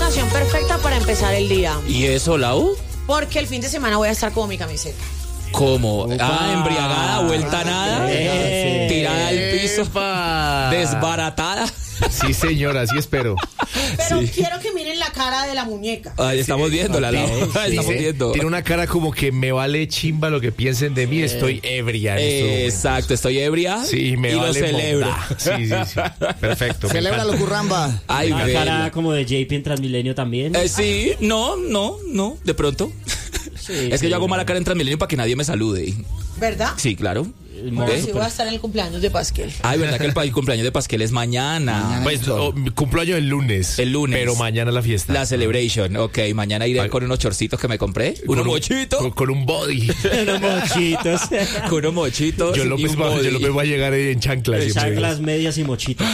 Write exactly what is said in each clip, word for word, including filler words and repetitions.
ocasión perfecta para empezar el día. ¿Y eso, Lau? Porque el fin de semana voy a estar como mi camiseta. ¿Cómo? Opa. Ah, embriagada, vuelta a nada, Eh, tirada al piso, Epa. desbaratada. Sí, señora, así espero. Pero Sí. quiero que miren la cara de la muñeca. Ahí estamos viendo la Lau. Ahí Sí, estamos sí. viendo. Tiene una cara como que me vale chimba lo que piensen de mí, estoy ebria. en estos momentos. Exacto, estoy ebria. Sí, me y vale lo celebro. monda. Sí, sí, sí. Perfecto. me Celébralo, encanta. curramba. Ay, Una vela. cara como de J P en Transmilenio también. Eh, sí, no, no, no, de pronto. Sí, Es que sí, yo hago mala cara en Transmilenio para que nadie me salude. ¿Verdad? Sí, claro. Bueno, ¿Ve? sí, voy a estar en el cumpleaños de Pasquel. Ay, ¿verdad que el, el cumpleaños de Pasquel es mañana? Pues oh, mi cumpleaños el lunes. El lunes. Pero mañana la fiesta. La celebration, ok. Mañana iré Ay. con unos chorcitos que me compré. Con Unos un- mochitos. Con, con un body. Unos mochitos. Con unos mochitos. Yo y López un va, body. yo López va a llegar en chanclas. siempre. Chanclas, medias y mochitos.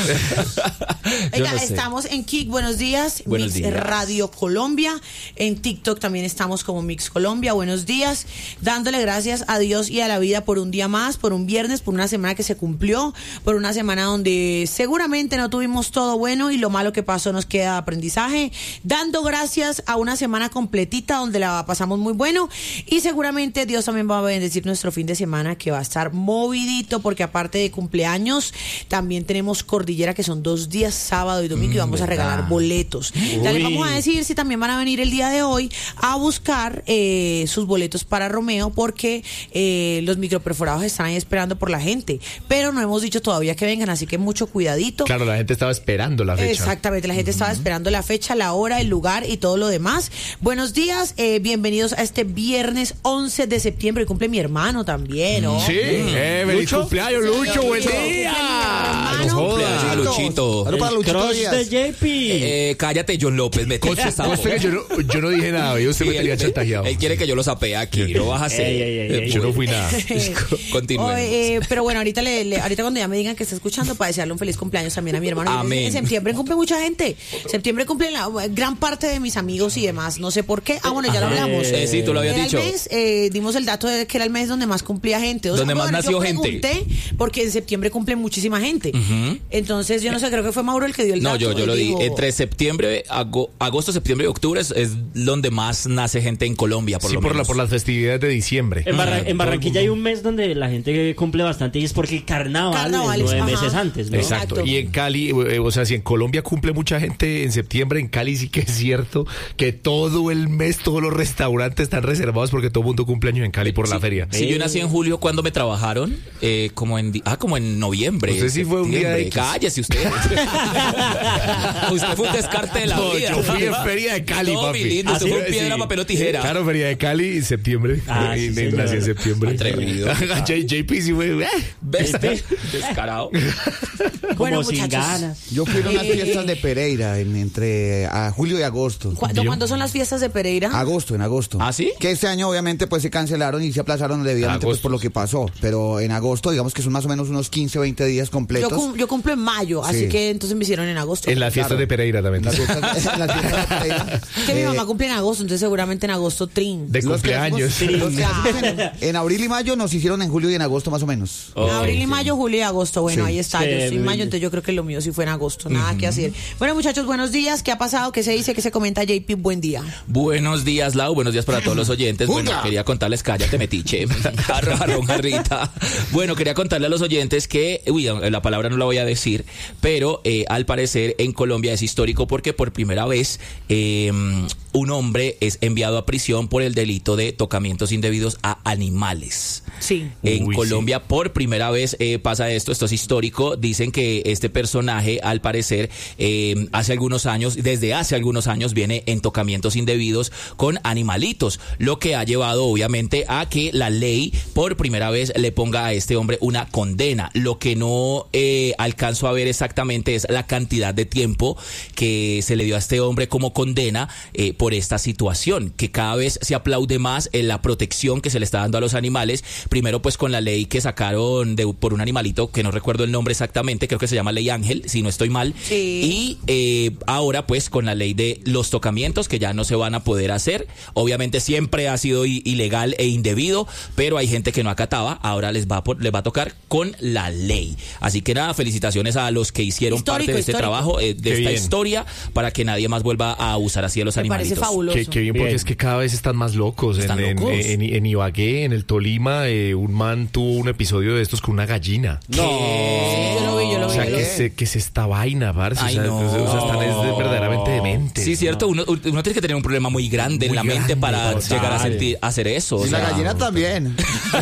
Yo Oiga, no sé. estamos en Kik, buenos días, Buenos Mix días. Radio Colombia, en TikTok también estamos como Mix Colombia, buenos días, dándole gracias a Dios y a la vida por un día más, por un viernes, por una semana que se cumplió, por una semana donde seguramente no tuvimos todo bueno y lo malo que pasó nos queda de aprendizaje, dando gracias a una semana completita donde la pasamos muy bueno y seguramente Dios también va a bendecir nuestro fin de semana que va a estar movidito porque aparte de cumpleaños también tenemos Cordillera que son dos días, sábado y domingo, y vamos a regalar boletos. Ya les Uy. vamos a decir si también van a venir el día de hoy a buscar eh, sus boletos para Romeo porque eh, los microperforados están ahí esperando por la gente, pero no hemos dicho todavía que vengan, así que mucho cuidadito. Claro, la gente estaba esperando la fecha. Exactamente, la gente estaba esperando la fecha, la hora, el lugar y todo lo demás. Buenos días, eh, bienvenidos a este viernes once de septiembre, cumple mi hermano también, ¿no? Sí, eh, feliz ¿Lucho? cumpleaños, Lucho, buen Lucho. día. Hermano, No jodas. Ah, Luchito. Aló para El Luchito crush Díaz. de J P. Eh, cállate, John López. Me Conste, conste que yo no, yo no dije nada, y usted Sí, me tenía él, chantajeado. él quiere que yo lo sapee aquí, no vas a hacer. Ey, ey, ey, ey. Yo no fui nada. Continuemos. Oye, eh, pero bueno, ahorita le, le- ahorita cuando ya me digan que está escuchando para desearle un feliz cumpleaños también a mi hermano. Amén. En septiembre cumple mucha gente. Septiembre cumple la gran parte de mis amigos y demás. No sé por qué. Ah, bueno, ya lo Ajá. hablamos. Eh, sí, tú lo habías Era dicho. El mes, eh, dimos el dato de que era el mes donde más cumplía gente. O sea, Donde más bueno, nació yo gente. pregunté porque en septiembre cumple muchísima gente. Ujú. Entonces, yo no sé, creo que fue Mauro el que dio el No, dato. yo, yo y lo di. dijo- Entre septiembre, ago- agosto, septiembre y octubre es, es donde más nace gente en Colombia, por Sí, lo por, la, menos. por las festividades de diciembre. En, Barra- Ah, en Barranquilla hay un mes donde la gente cumple bastante y es porque el carnaval, Carnaval, es nueve ajá. meses antes, ¿no? Exacto. Exacto. Y en Cali, eh, o sea, si en Colombia cumple mucha gente en septiembre, en Cali sí que es cierto que todo el mes, todos los restaurantes están reservados porque todo el mundo cumple años en Cali por la Sí, feria. Sí, yo nací en julio cuando me trabajaron, eh, como en di- ah, como en noviembre. Usted sí fue un día septiembre. X. Cállese usted. Usted fue un descarte de la No, vida. yo fui en Feria de Cali, No, papi. mi lindo, usted Así fue es, piedra, sí. papel o tijera. Claro, Feria de Cali en septiembre. Ah, Y- sí, y señor. nací en septiembre. Atrevido. J, J P sí fue. eh. ¿Viste? Descarado. Como Bueno, sin muchachos. ganas. Yo fui a unas Eh, fiestas de Pereira en, entre a julio y agosto. ¿Cuándo, ¿Cuándo son las fiestas de Pereira? Agosto, en agosto. ¿Ah, sí? Que este año obviamente pues se cancelaron y se aplazaron debidamente pues, Agosto. por lo que pasó. Pero en agosto digamos que son más o menos unos quince, veinte días Yo, completos. cum- yo cumplo en mayo, así Sí. que entonces me hicieron en agosto. En las fiestas Claro. de Pereira también. Las fiestas, en las fiestas de Pereira. Es que mi Eh, mamá cumple en agosto, entonces seguramente en agosto trin. De los que cumpleaños. hacemos- los que hacemos en, en abril y mayo nos hicieron en julio y en agosto más o menos. Oh, Abril y ok. mayo, julio y agosto. Bueno, Sí. ahí está. Sí, Yo soy muy mayo, bien. entonces yo creo que lo mío sí fue en agosto. Nada que hacer. Bueno, muchachos, buenos días. ¿Qué ha pasado? ¿Qué se dice? ¿Qué se comenta, J P? Buen día. Buenos días, Lau. Buenos días para todos los oyentes. Bueno, ¡Junta! quería contarles, cállate, metiche. Jarra, jarrón, jarrita. Bueno, quería contarle a los oyentes que, uy, la palabra no la voy a decir, pero eh, al parecer en Colombia es histórico porque por primera vez eh, un hombre es enviado a prisión por el delito de tocamientos indebidos a animales. Sí. En Uy, Colombia por primera vez eh, pasa esto, esto es histórico. Dicen que este personaje, al parecer, eh, hace algunos años, desde hace algunos años, viene en tocamientos indebidos con animalitos, lo que ha llevado obviamente a que la ley por primera vez le ponga a este hombre una condena. Lo que no eh, alcanzo a ver exactamente es la cantidad de tiempo que se le dio a este hombre como condena eh, por esta situación, que cada vez se aplaude más en la protección que se le está dando a los animales, primero pues con la ley ley que sacaron de, por un animalito que no recuerdo el nombre exactamente, creo que se llama Ley Ángel, si no estoy mal. Sí. Y eh, ahora pues con la ley de los tocamientos que ya no se van a poder hacer. Obviamente siempre ha sido i- ilegal e indebido, pero hay gente que no acataba, ahora les va a, por, les va a tocar con la ley. Así que nada, felicitaciones a los que hicieron Histórico, parte de este histórico. trabajo, eh, de Qué esta bien. historia, para que nadie más vuelva a abusar así de los Me animalitos. parece fabuloso. Qué, qué bien, porque Bien. es que cada vez están más locos. En, Están en, locos. en- en- en Ibagué, en el Tolima, eh, un man tuvo un episodio de estos con una gallina. Sí, yo lo vi, yo lo O vi. sea, yo lo ¿qué vi. es, qué es esta vaina, parce? Ay, o sea, no. o sea, están es de- verdaderamente dementes. Sí, cierto, uno, uno tiene que tener un problema muy grande en Muy la mente grande, para total. llegar a, sentir, a hacer eso. o Y la sea, gallina también.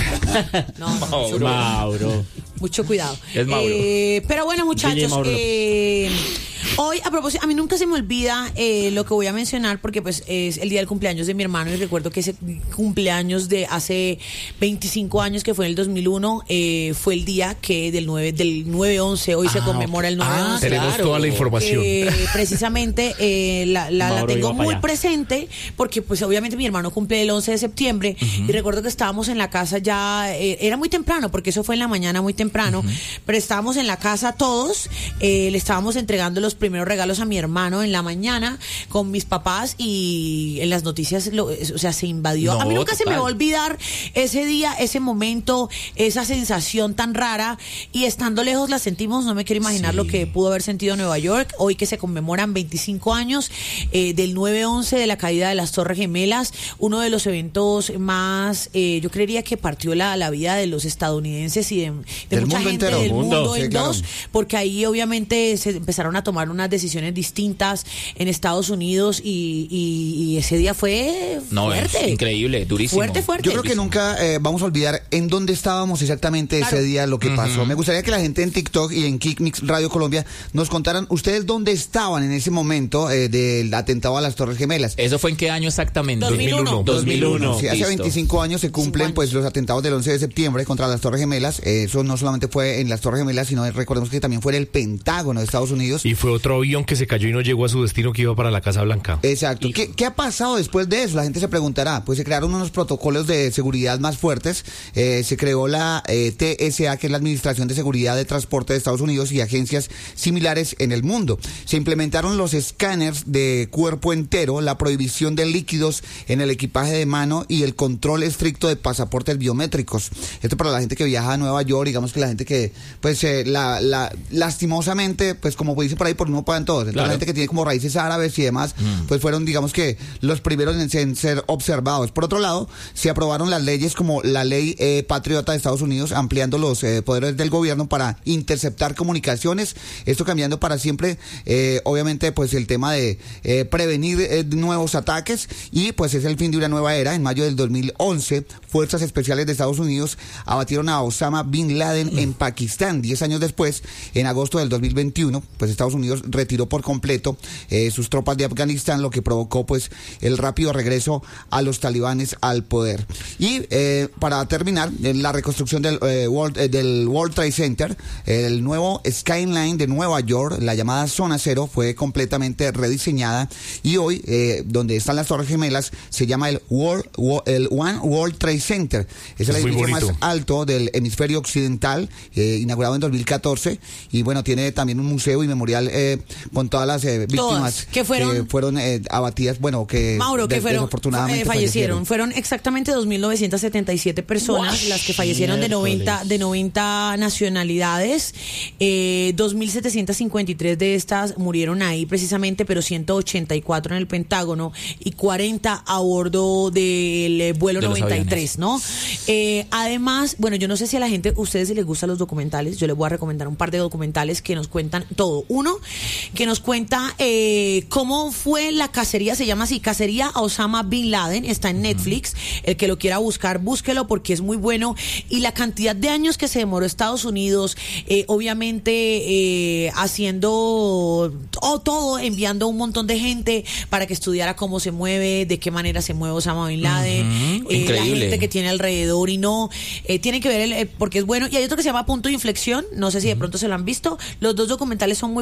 No, no, Mauro. Mauro. mucho cuidado. Es Mauro. Eh, pero bueno, D J muchachos, Mauro. eh, hoy a propósito, a mí nunca se me olvida eh, lo que voy a mencionar porque pues es el día del cumpleaños de mi hermano y recuerdo que ese cumpleaños de hace veinticinco años que fue en el dos mil uno eh, fue el día que del nueve del nueve once, hoy se Ah, conmemora el nueve once. Ah, Tenemos claro. toda la información. Eh, precisamente eh, la, la- la Mauro tengo iba para muy allá. presente porque pues obviamente mi hermano cumple el once de septiembre y recuerdo que estábamos en la casa ya, eh, era muy temprano porque eso fue en la mañana muy temprano, pero estábamos en la casa todos, eh, le estábamos entregando los primeros regalos a mi hermano en la mañana con mis papás y en las noticias, lo- o sea, se invadió. No, a mí nunca se me total. va a olvidar ese día, ese momento, esa sensación tan rara y estando lejos la sentimos, no me quiero imaginar Sí. lo que pudo haber sentido Nueva York, hoy que se conmemoran veinticinco años eh, del nueve once, de la caída de las Torres Gemelas, uno de los eventos más, eh, yo creería que partió la, la vida de los estadounidenses y de, de Del mucha mundo gente entero. del Mundo, mundo sí, en claro. dos, porque ahí obviamente se empezaron a tomar unas decisiones distintas en Estados Unidos y, y- y ese día fue No, es fuerte. increíble, durísimo. Fuerte, fuerte. Yo creo que nunca eh, vamos a olvidar en dónde estábamos exactamente Claro. ese día, lo que pasó. Me gustaría que la gente en TikTok y en Kickmix Radio Colombia nos contaran ustedes dónde estaban en ese momento eh, del atentado a las Torres Gemelas. ¿Eso fue en qué año exactamente? dos mil uno. dos mil uno. Sí, hace Listo. veinticinco años se cumplen años. pues los atentados del once de septiembre contra las Torres Gemelas. Eh, eso no solamente fue en las Torres Gemelas, sino recordemos que también fue en el Pentágono de Estados Unidos. Y fue otro avión que se cayó y no llegó a su destino, que iba para la Casa Blanca. Exacto. ¿Qué, qué ha pasado después de eso? La gente se preguntará. Pues se crearon unos protocolos de seguridad más fuertes. Eh, se creó la eh, T S A, que es la Administración de Seguridad de Transporte de Estados Unidos, y agencias similares en el mundo. Se implementaron los escáneres de cuerpo entero, la prohibición de líquidos en el equipaje de mano y el control estricto de pasaportes biométricos. Esto para la gente que viaja a Nueva York, digamos que la gente que, pues, eh, la, la, lastimosamente, pues como dice por ahí, por no pagan todos. Entonces, Claro. la gente que tiene como raíces árabes y demás, pues fueron, digamos que, los primeros en, en ser observados. Por otro lado, se aprobaron las leyes como la ley eh, patriota de Estados Unidos, ampliando los eh, poderes del gobierno para interceptar comunicaciones. Esto cambiando para siempre, eh, obviamente, pues el tema de eh, prevenir eh, nuevos ataques, y pues es el fin de una nueva era. En mayo del dos mil once, fuerzas especiales de Estados Unidos abatieron a Osama Bin Laden en Pakistán. Diez años después, en agosto del dos mil veintiuno, pues Estados Unidos retiró por completo eh, sus tropas de Afganistán, lo que provocó pues el rápido regreso a los talibanes al poder. Y eh, para terminar, en la reconstrucción del, eh, World, eh, del World Trade Center, el nuevo Skyline de Nueva York, la llamada Zona Cero, fue completamente rediseñada, y hoy, eh, donde están las Torres Gemelas, se llama el, World, Wo- el One World Trade Center. Es el Es muy edificio más bonito. alto del hemisferio occidental, eh, inaugurado en dos mil catorce, y bueno, tiene también un museo y memorial eh, con todas las eh, víctimas Todas, que fueron- fueron eh, abatidas, bueno, que, Mauro, que de- fueron, desafortunadamente eh, fallecieron. Fueron exactamente dos mil novecientas setenta y siete personas las que fallecieron de noventa, de noventa nacionalidades. Eh, dos mil setecientas cincuenta y tres de estas murieron ahí precisamente, pero ciento ochenta y cuatro en el Pentágono y cuarenta a bordo del eh, vuelo De los noventa y tres, aviones. ¿no? Eh, además, bueno, yo no sé si a la gente, ustedes si les gustan los documentales, yo les voy a recomendar un par de documentales que nos cuentan todo. Uno, que nos cuenta eh, cómo fue la cacería, se llama así, Cacería a Osama Bin Laden, está en Netflix, el que lo quiera buscar, búsquelo porque es muy bueno, y la cantidad de años que se demoró Estados Unidos, eh, obviamente eh, haciendo todo, todo, enviando un montón de gente para que estudiara cómo se mueve, de qué manera se mueve Osama Bin Laden, Ujú, eh, la increíble. gente que tiene alrededor y no, eh, tienen que ver el, el- porque es bueno, y hay otro que se llama Punto de Inflexión, no sé si de pronto se lo han visto, los dos documentales son muy buenos y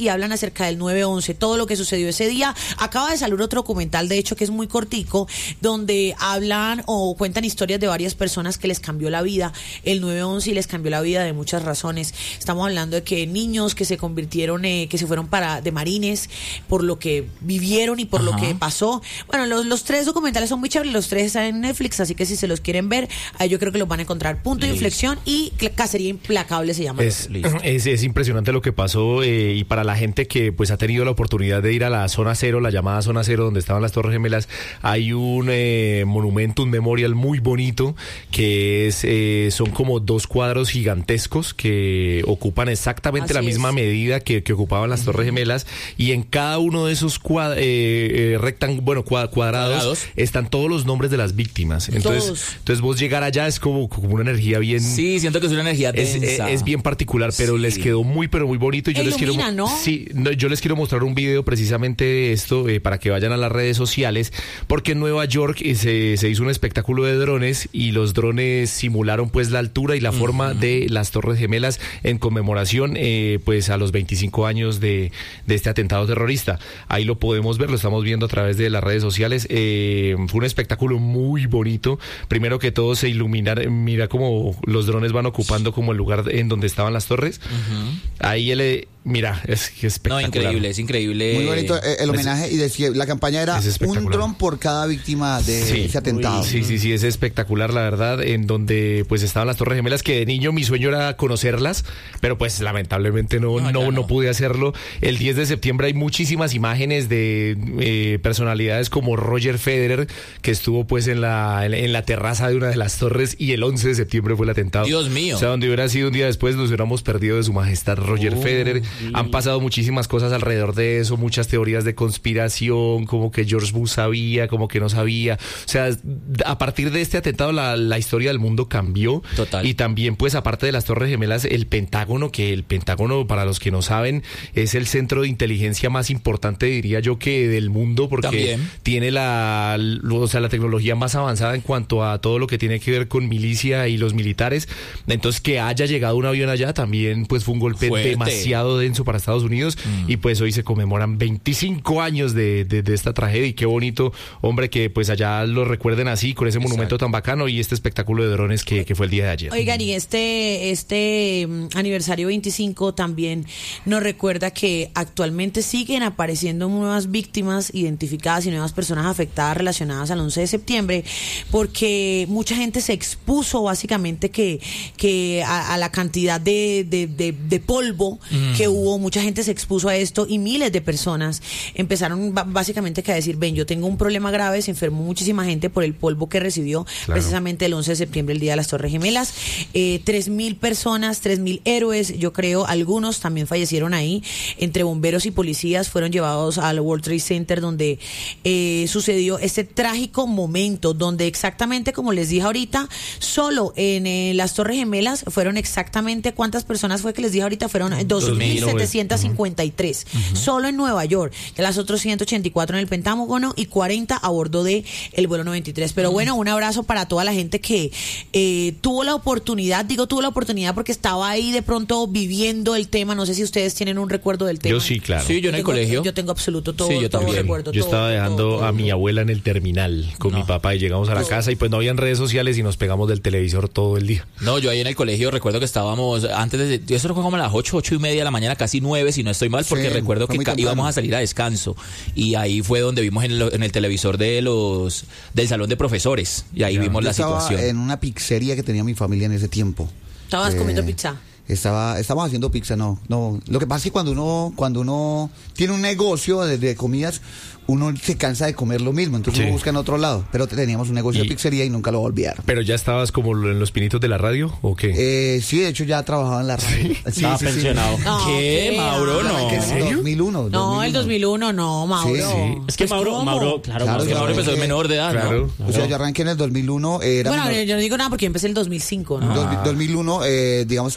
y hablan acerca del nueve once, todo lo que sucedió ese día. Acaba de salir otro documental, de hecho, que es muy cortico, donde hablan o cuentan historias de varias personas que les cambió la vida el nueve once y les cambió la vida de muchas razones. Estamos hablando de que niños que se convirtieron, eh, que se fueron para de marines por lo que vivieron y por Ajá. lo que pasó. Bueno, los, los tres documentales son muy chéveres, los tres están en Netflix, así que si se los quieren ver, ahí yo creo que los van a encontrar. Punto de inflexión y Cacería Implacable se llama. Es, es, es impresionante lo que pasó eh, y para la gente que pues ha tenido la oportunidad de ir a la zona cero, la llamada zona cero, donde estaban las Torres Gemelas, hay un eh, monumento, un memorial muy bonito que es eh, son como dos cuadros gigantescos que ocupan exactamente Así la misma es. medida que, que ocupaban las uh-huh. Torres Gemelas, y en cada uno de esos cuad, eh, eh, rectang, bueno, cuad, cuadrados, cuadrados están todos los nombres de las víctimas. Entonces, todos. entonces vos llegar allá es como, como una energía bien... Sí, siento que es una energía densa. Es, es, es bien particular, pero sí. les quedó muy, pero muy bonito. Y yo Ilumina, les quiero, ¿no? Sí, no, yo les quiero mostrar un video precisamente de esto eh, para que vayan a las redes sociales, porque en Nueva York eh, se, se hizo un espectáculo de drones y los drones simularon pues la altura y la forma uh-huh. de las Torres Gemelas en conmemoración eh, pues a los veinticinco años de, de este atentado terrorista. Ahí lo podemos ver, lo estamos viendo a través de las redes sociales. Eh, fue un espectáculo muy bonito. Primero que todo se iluminaron, mira cómo los drones van ocupando como el lugar en donde estaban las torres. Uh-huh. Ahí el... Mira, es, es espectacular. No, increíble, es increíble. Muy bonito eh, el homenaje es, y decía, la campaña era un dron por cada víctima de sí, ese atentado. Sí, sí, sí, es espectacular, la verdad, en donde pues estaban las Torres Gemelas, que de niño mi sueño era conocerlas, pero pues lamentablemente no, no, no, no. no pude hacerlo. El diez de septiembre hay muchísimas imágenes de eh, personalidades como Roger Federer, que estuvo pues en la, en, en la terraza de una de las torres, y el once de septiembre fue el atentado. Dios mío. O sea, donde hubiera sido un día después nos hubiéramos perdido de su majestad Roger oh. Federer. Han pasado muchísimas cosas alrededor de eso, muchas teorías de conspiración, como que George Bush sabía, como que no sabía. O sea, a partir de este atentado la, la historia del mundo cambió. Total. Y también, pues, aparte de las Torres Gemelas, el Pentágono, que el Pentágono, para los que no saben, es el centro de inteligencia más importante, diría yo, que del mundo, porque también tiene la, o sea, la tecnología más avanzada en cuanto a todo lo que tiene que ver con milicia y los militares. Entonces, que haya llegado un avión allá también, pues, fue un golpe Fuerte. demasiado denso para Estados Unidos, mm. y pues hoy se conmemoran veinticinco años de, de, de esta tragedia, y qué bonito, hombre, que pues allá lo recuerden así, con ese Exacto. monumento tan bacano y este espectáculo de drones que, que fue el día de ayer. Oigan, y este, este um, aniversario veinticinco también nos recuerda que actualmente siguen apareciendo nuevas víctimas identificadas y nuevas personas afectadas relacionadas al once de septiembre, porque mucha gente se expuso básicamente que, que a, a la cantidad de, de, de, de polvo mm. que hubo. Mucha gente se expuso a esto y miles de personas empezaron b- básicamente que a decir, ven, yo tengo un problema grave, se enfermó muchísima gente por el polvo que recibió claro. precisamente el once de septiembre, el día de las Torres Gemelas. Eh, tres mil personas, tres mil héroes, yo creo, algunos también fallecieron ahí, entre bomberos y policías fueron llevados al World Trade Center, donde eh, sucedió este trágico momento, donde exactamente como les dije ahorita, solo en eh, las Torres Gemelas fueron exactamente, ¿cuántas personas fue que les dije ahorita? Fueron dos mil setecientos cincuenta y tres, uh-huh. solo en Nueva York, de las otras ciento ochenta y cuatro en el Pentágono y cuarenta a bordo de el vuelo noventa y tres. Pero uh-huh. bueno, un abrazo para toda la gente que eh, tuvo la oportunidad, digo tuvo la oportunidad porque estaba ahí de pronto viviendo el tema. No sé si ustedes tienen un recuerdo del tema. Yo sí, claro. Sí, yo en el tengo, colegio. Yo tengo absoluto todo, sí, yo todo también. recuerdo. Yo todo, estaba dejando todo, todo, a mi todo. abuela en el terminal con no. mi papá y llegamos a la todo. casa y pues no habían redes sociales y nos pegamos del televisor todo el día. No, yo ahí en el colegio recuerdo que estábamos antes de... Eso fue como a las ocho, ocho y media de la mañana, casi nueve, si no estoy mal, porque sí, recuerdo que ca- íbamos a salir a descanso y ahí fue donde vimos en el, en el televisor de los del salón de profesores y ahí ya. vimos Yo la estaba situación. En una pizzería que tenía mi familia en ese tiempo. ¿Estabas eh, comiendo pizza? Estaba, estábamos haciendo pizza, no, no. Lo que pasa es que cuando uno, cuando uno tiene un negocio de, de comidas, uno se cansa de comer lo mismo, entonces sí. uno busca en otro lado. Pero teníamos un negocio y, de pizzería y nunca lo volvieron. ¿Pero ya estabas como en los pinitos de la radio o qué? Eh, sí, de hecho ya trabajaba en la radio. Sí, sí, estaba sí, pensionado. Sí. No, ¿Qué, Mauro? No. ¿En serio? dos mil uno. No, dos mil uno. el dos mil uno, no, Mauro. Sí, sí. Es que Pues, Mauro, ¿cómo? Mauro, claro, Claro, Es que Mauro, Mauro empezó de eh, menor de edad, claro. ¿no? O sea, yo arranqué en el dos mil uno. Era Bueno, menor. yo no digo nada porque yo empecé en el dos mil cinco, ¿no? Ah. dos mil uno, eh, digamos que era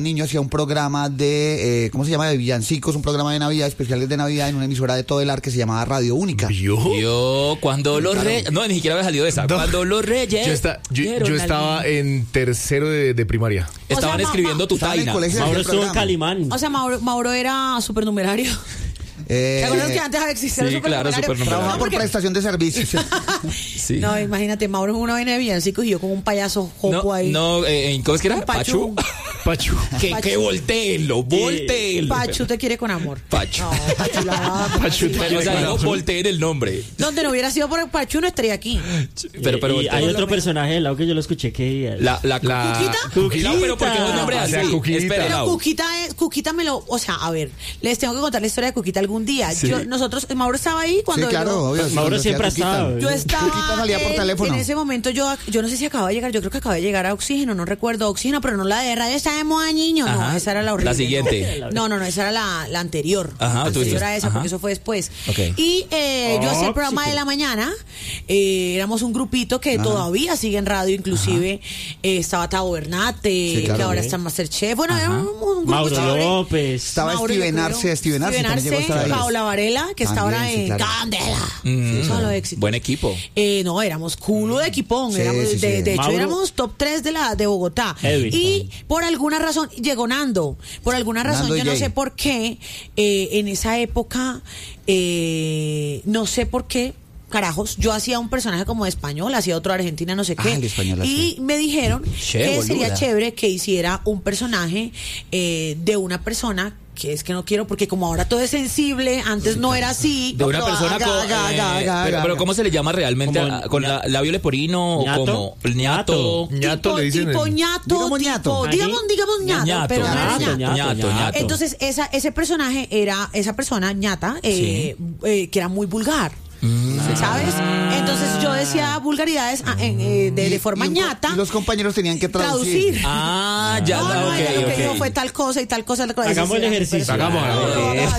niño hacía un programa de, eh, ¿cómo se llama? De villancicos, un programa de Navidad, especiales de Navidad en una emisora de Todelar que se llamaba Radio Única. ¿Vio? Yo, cuando los reyes... No, ni siquiera había salido de esa. No. Cuando los reyes... Yo, está- yo- dieron yo la estaba línea. en tercero de, de primaria. Estaban O sea, escribiendo ma- tu Estaba en el taina. colegio. Mauro el estuvo en programa. Calimán. O sea, Mauro, Mauro era supernumerario. Eh, ¿Te acuerdas que antes existía sí, el claro, supernumerario? supernumerario. Trabajaba No, por porque- prestación de servicios. Sí. No, imagínate, Mauro es una vaina de villancicos y yo con un payaso jopo No, ahí. no, eh, ¿cómo es que era? Un Pachú. Pachu. Que, Pachu. que volteenlo, volteenlo. Pachu te quiere con amor. Pachu. No, Pachu la Pachu te Pero, o quiere sea, con no amor. volteen el nombre. Donde no hubiera sido por el Pachu no estaría aquí. Pero, pero, y hay volteen. otro personaje del lado que yo lo escuché que... La, la, La- ¿Cuquita? Cuquita, pero ¿por qué un nombre O sea, así? Cuquita. Espera, Pero Lau. Cuquita es, Cuquita me lo, o sea, a ver, les tengo que contar la historia de Cuquita algún día. Sí. Yo, nosotros, Mauro estaba ahí Sí, cuando claro, yo, obvio. sí, Mauro cuando siempre hacía ha estado. Cuquita. yo Cuquita estaba salía por en, teléfono. en ese momento yo, yo no sé si acababa de llegar, yo creo que acababa de llegar a Oxígeno, no recuerdo Oxígeno, pero no la de radio, esta de Moda Niño, no, Ajá. esa era la horrible. La siguiente. No, no, no, esa era la, la anterior. Ajá, la tú anterior dices, a esa, ajá. porque eso fue después. Ok. Y eh, yo hacía el programa de Oxígeno. la mañana, eh, éramos un grupito que todavía sigue en radio, inclusive eh, estaba Tavo Bernate, Sí, claro. que ahora Sí. está en Masterchef, bueno, era un, un grupo Mauro chévere. López. Estaba Mauro Steven Locuro, Arce, Steven Arce también llegó a estar ahí. Paola Varela, que está También, ahora sí, en claro. Candela. Mm. Solo éxito. Buen equipo. Eh, no, éramos culo de equipón. Sí, éramos- sí, sí. de, de hecho, Mauro- éramos top tres de la de Bogotá. Heavy. Y por alguna razón, llegó Nando. Por alguna razón, Nando yo no Jay. sé por qué, eh, en esa época, eh, no sé por qué. Carajos, yo hacía un personaje como de español, hacía otro de Argentina, no sé Ah, qué. el español y me dijeron Che, que boluda. sería chévere que hiciera un personaje eh, de una persona que es que no quiero, porque como ahora todo es sensible, antes no era así. De una pero persona haga, con... haga, eh, haga, haga, pero, haga. pero ¿cómo se le llama realmente? Como a- ¿Con ña- la, labio leporino o ñato. como el ñato? Ñato tipo, le dicen tipo en- ñato, Digamos tipo- ñato. digamos, digamos ñato, Ñato, pero no era ñato, ñato. ñato, ñato. Entonces, esa, ese personaje era, esa persona ñata, eh, eh, que era muy vulgar. ¿Sabes? Entonces yo decía vulgaridades ah, en, eh, de, de forma Y un- ñata. Y los compañeros tenían que traducir. traducir. Ah, ya, no, no, ok, ella lo que ok. dijo fue tal cosa y tal cosa. Tal cosa. Hagamos Ese el era mi ejercicio. personaje. Hagamos, No, no, hagamos.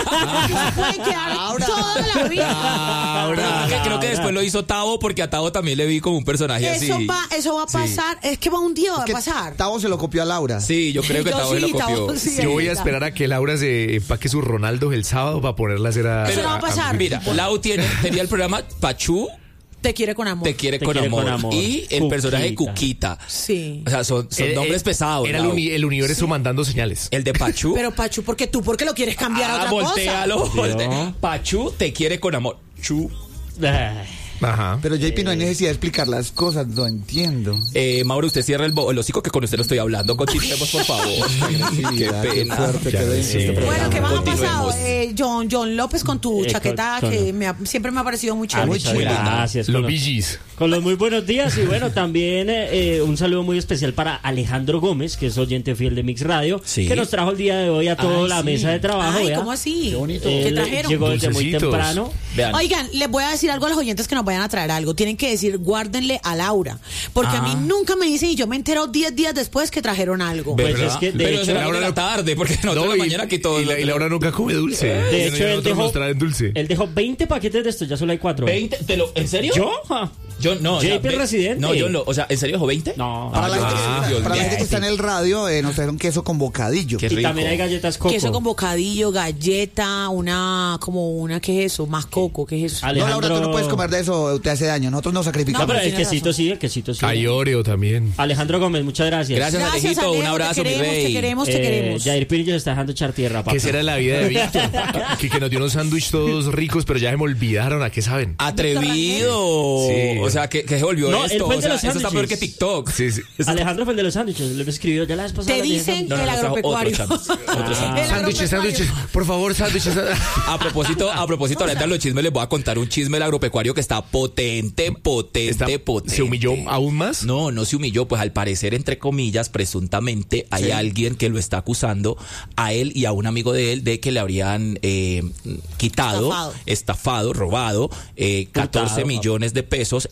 no, no, puede quedar toda la vida. Ahora, creo que ahora. después lo hizo Tavo porque a Tavo también le vi como un personaje Eso así. va, eso va a pasar. Es que va un día va a Que pasar. Tavo se lo copió a Laura. Sí, yo creo que Yo Tavo se lo sí, Tavo, copió. sí. Yo voy a Ahorita. esperar a que Laura se empaque sus Ronaldos el sábado para ponerla a hacer a... Eso no va a pasar. Mira, Lau tiene, tenía el programa Pachú Te quiere con amor. te quiere, Te con, quiere amor. con amor. Y el Cuquita. personaje Cuquita. Sí. O sea, son, son Eh, nombres eh, pesados. Era el, Lau. uni- el universo mandando señales. El de Pachú. Pero Pachu, porque tú, porque lo quieres cambiar a ah, otra voltealo, cosa. voltea. Pachú te quiere con amor. Chu. Ay, Ajá. Pero J P no hay necesidad de explicar las cosas, no entiendo. Eh, Mauro, usted cierra el, bo- el hocico que con usted no estoy hablando. Continuemos, por favor. Qué Ya, qué pena. fuerte, Ya qué lo denso sé. este programa. Bueno, ¿qué más ha Continuemos. pasado? Eh, John, John López con tu Eh, chaqueta con- que con- me ha- siempre me ha parecido muy ah, chévere. muchas muy linda. gracias. Con Los los, Bee Gees. con los muy buenos días y bueno, también eh, un saludo muy especial para Alejandro Gómez, que es oyente fiel de Mix Radio, Sí. que nos trajo el día de hoy a toda Ay, la sí. mesa de trabajo. Ay, vea. ¿cómo así? Qué bonito. ¿Qué Él trajeron? llegó desde muy Dulcecitos. temprano. Vean. Oigan, les voy a decir algo a los oyentes que nos vayan a traer algo. Tienen que decir, guárdenle a Laura. Porque a mí Ah. nunca me dicen y yo me entero diez días después que trajeron algo. Pues ¿Verdad? es que, de Pero hecho, eso era Laura en la no- tarde, porque nosotros No, en la y- mañana aquí todos. y, la- y Laura nunca come dulce. De hecho, él nosotros dejó, nos traen dulce. él dejó veinte paquetes de estos, ya solo hay cuatro. veinte, ¿te lo, ¿En serio? ¿Yo? Ja. Yo no. o sea, J P ve- Residente. No, yo no. O sea, ¿en serio dejó veinte? No. Para, Ah, la, gente, ah, que- Dios para la mío. gente que está en el radio, eh, nos trajeron queso con bocadillo. Qué Y rico. también hay galletas coco. Queso con bocadillo, galleta, una, como una, ¿qué es eso? Más coco, ¿qué es eso? Ale- No, Laura, tú no Alejandro- puedes comer de eso, te hace daño. Nosotros nos No, sacrificamos. pero el tienes quesito razón. sí, el quesito sí. Hay Oreo también. Alejandro Gómez, muchas gracias. Gracias, Alejito. Un Alejo, abrazo, te mi queremos, rey. te queremos, te Eh, queremos. Jair Pirillo se está dejando echar tierra, papá. ¿Qué será la vida de Víctor? que, que nos dio unos sándwiches todos ricos, pero ya se me olvidaron. ¿A qué saben? Atrevido. Sí. O sea, que, que se volvió No, él esto. fue el O de sea, los eso está peor que sándwiches. TikTok. Sí, sí. Alejandro fue el de los sándwiches, le escribió ya la vez pasada. Te le dije dicen No, no, el no, trajo agropecuario. otro sándwich, otro sándwich. El Sándwiches, agropecuario. sándwiches. Por favor, sándwiches. A propósito, a propósito, ahorita en los chismes les voy a contar un chisme del agropecuario que está potente, potente, Está- potente. ¿Se humilló aún más? No, no se humilló, pues al parecer, entre comillas, presuntamente hay Sí. alguien que lo está acusando a él y a un amigo de él de que le habrían eh, quitado, Estafado. estafado, robado eh, catorce Hurtado, millones de pesos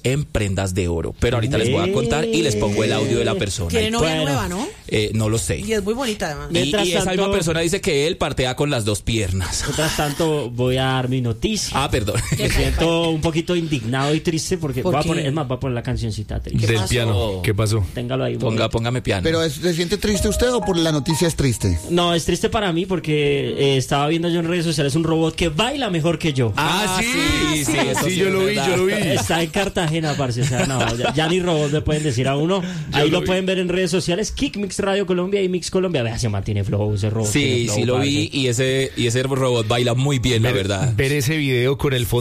en prendas de oro. Pero ahorita les voy a contar y les pongo el audio de la persona. Tiene novia Bueno. nueva, ¿no? Eh, no lo sé. Y es muy bonita además. Y, Mientras y esa tanto- misma persona dice que él partea con las dos piernas. Mientras tanto, voy a dar mi noticia. Ah, perdón. Me siento un poquito indignado y triste porque ¿Por voy a qué? poner, es más, voy a poner la cancioncita triste. Del pasó? piano. ¿Qué pasó? Téngalo ahí. Ponga, bonito. póngame piano. Pero es- ¿se siente triste usted o por la noticia es triste? No, es triste para mí porque eh, estaba viendo yo en redes sociales un robot que baila mejor que yo. Ah, sí, sí, eso Sí, yo es lo vi, verdad. yo lo vi. Está en Cartagena, parce. O sea, no, ya, ya ni robots le pueden decir a uno. Ahí lo lo vi. pueden ver en redes sociales. Kick Mix Radio Colombia y Mix Colombia. Vea, se mantiene flow ese robot. tiene Sí, flow, sí lo vi parce. y ese, y ese robot baila muy bien, la Ver- verdad. Ver ese video con el fondo